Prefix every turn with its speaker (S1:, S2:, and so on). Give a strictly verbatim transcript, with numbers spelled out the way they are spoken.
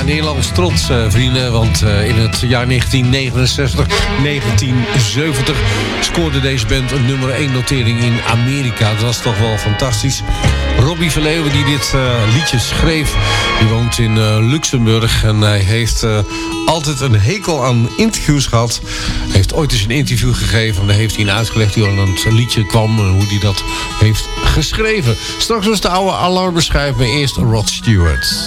S1: Nederlands trots, uh, vrienden. Want uh, in het jaar negentien negenenzestig, negentien zeventig scoorde deze band een nummer één notering in Amerika. Dat was toch wel fantastisch. Robbie Verleeuwen, die dit uh, liedje schreef, die woont in uh, Luxemburg. En hij heeft uh, altijd een hekel aan interviews gehad. Hij heeft ooit eens een interview gegeven. En daar heeft hij uitgelegd hoe aan het liedje kwam en hoe hij dat heeft geschreven. Straks was de oude alarmbeschrijf, maar eerst Rod Stewart.